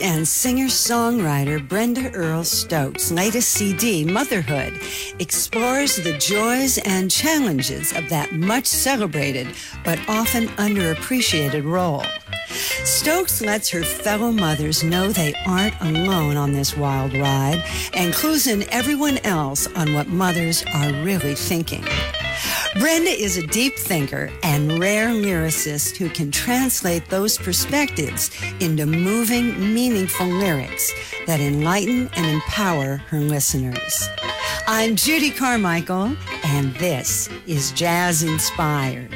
And singer-songwriter Brenda Earl Stokes' latest CD, Motherhood, explores the joys and challenges of that much celebrated but often underappreciated role. Stokes lets her fellow mothers know they aren't alone on this wild ride and clues in everyone else on what mothers are really thinking. Brenda is a deep thinker and rare lyricist who can translate those perspectives into moving, meaningful lyrics that enlighten and empower her listeners. I'm Judy Carmichael, and this is Jazz Inspired.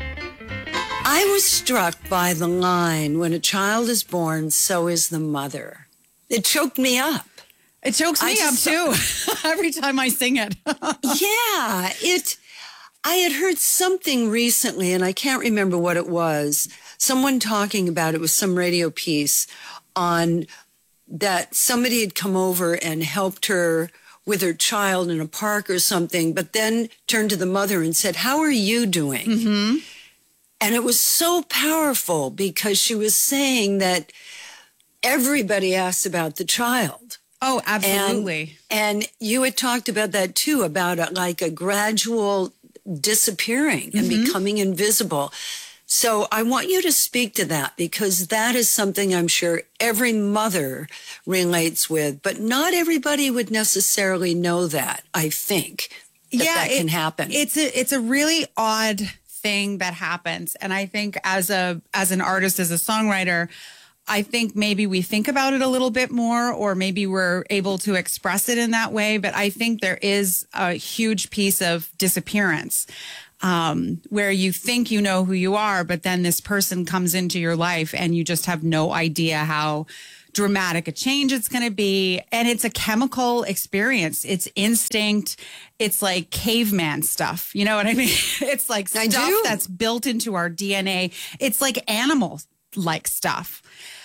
I was struck by the line, "When a child is born, so is the mother." It choked me up. It chokes me up, too, every time I sing it. Yeah, I had heard something recently, and I can't remember what it was. Someone talking about it was some radio piece on that somebody had come over and helped her with her child in a park or something, but then turned to the mother and said, "How are you doing?" Mm-hmm. And it was so powerful because she was saying that everybody asks about the child. Oh, absolutely. And you had talked about that too, about a gradual disappearing and becoming invisible. So I want you to speak to that, because that is something I'm sure every mother relates with, but not everybody would necessarily know that, I think, that can happen. It's a really odd thing that happens. And I think as an artist, as a songwriter, I think maybe we think about it a little bit more, or maybe we're able to express it in that way. But I think there is a huge piece of disappearance, where you think you know who you are, but then this person comes into your life and you just have no idea how dramatic a change it's going to be. And it's a chemical experience. It's instinct. It's like caveman stuff. You know what I mean? It's like stuff that's built into our DNA. It's like animal-like stuff.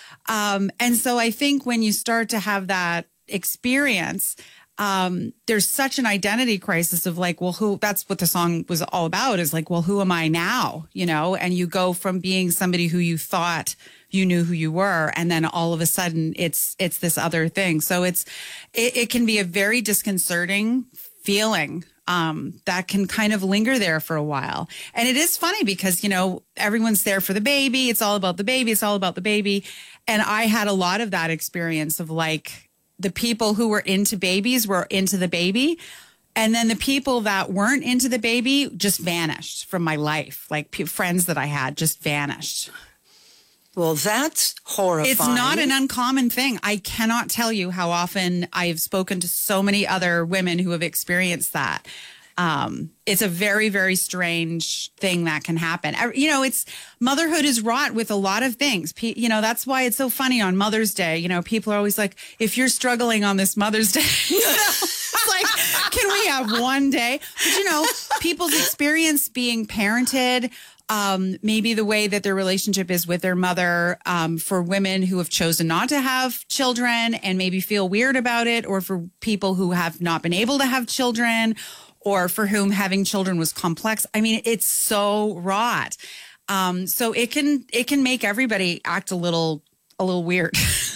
And so I think when you start to have that experience, there's such an identity crisis of like, well, that's what the song was all about, is like, well, who am I now? You know, and you go from being somebody who you thought you knew who you were, and then all of a sudden it's this other thing. So it can be a very disconcerting feeling that can kind of linger there for a while. And it is funny because, you know, everyone's there for the baby. It's all about the baby. It's all about the baby. And I had a lot of that experience of like the people who were into babies were into the baby. And then the people that weren't into the baby just vanished from my life. Like friends that I had just vanished. Well, that's horrifying. It's not an uncommon thing. I cannot tell you how often I've spoken to so many other women who have experienced that. It's a very, very strange thing that can happen. You know, motherhood is wrought with a lot of things. You know, that's why it's so funny on Mother's Day. You know, people are always like, if you're struggling on this Mother's Day, it's like, can we have one day? But, you know, people's experience being parented, maybe the way that their relationship is with their mother, for women who have chosen not to have children and maybe feel weird about it, or for people who have not been able to have children, or for whom having children was complex. I mean, it's so wrought. So it can make everybody act a little weird.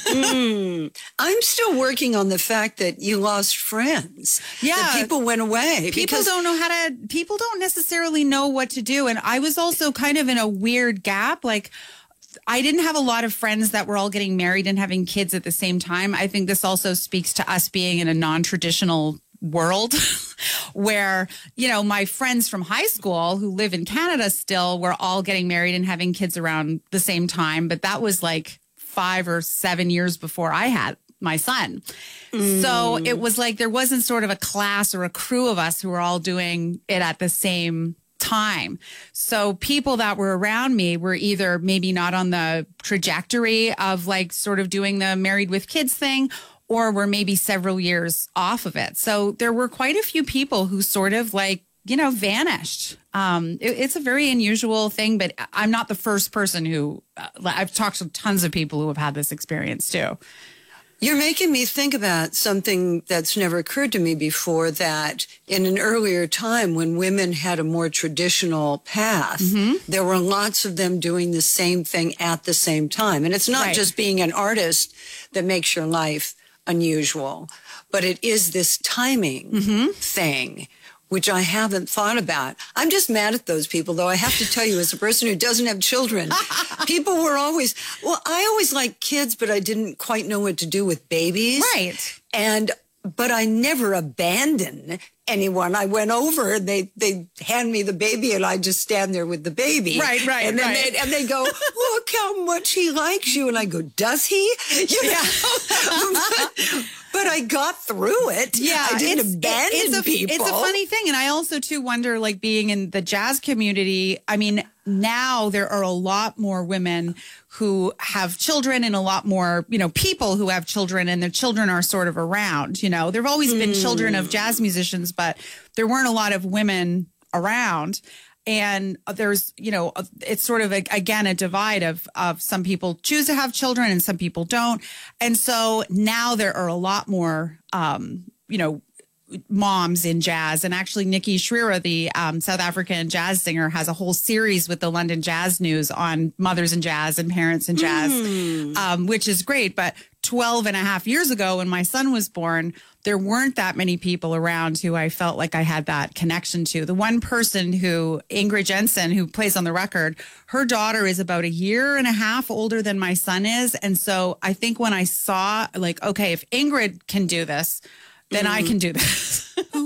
I'm still working on the fact that you lost friends. Yeah. That people went away. People don't necessarily know what to do. And I was also kind of in a weird gap. Like, I didn't have a lot of friends that were all getting married and having kids at the same time. I think this also speaks to us being in a non-traditional world where, you know, my friends from high school who live in Canada still were all getting married and having kids around the same time. But that was like 5 or 7 years before I had my son. So it was like there wasn't sort of a class or a crew of us who were all doing it at the same time. So people that were around me were either maybe not on the trajectory of like sort of doing the married with kids thing, or were maybe several years off of it. So there were quite a few people who sort of like, you know, vanished. It's a very unusual thing, but I'm not the first person who, I've talked to tons of people who have had this experience too. You're making me think about something that's never occurred to me before, that in an earlier time when women had a more traditional path, there were lots of them doing the same thing at the same time. And it's not just being an artist that makes your life unusual, but it is this timing thing, which I haven't thought about. I'm just mad at those people, though. I have to tell you, as a person who doesn't have children, people were always, well, I always liked kids, but I didn't quite know what to do with babies. Right. But I never abandoned anyone. I went over and they hand me the baby and I just stand there with the baby. Right. And then they go, look how much he likes you. And I go, does he? You know? But I got through it. Yeah, I didn't abandon people. It's a funny thing. And I also, too, wonder, like, being in the jazz community, I mean, now there are a lot more women who have children and a lot more, you know, people who have children and their children are sort of around, you know. There have always been children of jazz musicians, but there weren't a lot of women around. And there's, you know, it's sort of, again, a divide of some people choose to have children and some people don't. And so now there are a lot more, you know, moms in jazz. And actually, Nikki Shrira, the South African jazz singer, has a whole series with the London Jazz News on mothers in jazz and parents in jazz, which is great. But 12 and a half years ago, when my son was born, there weren't that many people around who I felt like I had that connection to. The one person who, Ingrid Jensen, who plays on the record, her daughter is about a year and a half older than my son is. And so I think when I saw, like, okay, if Ingrid can do this, then I can do this.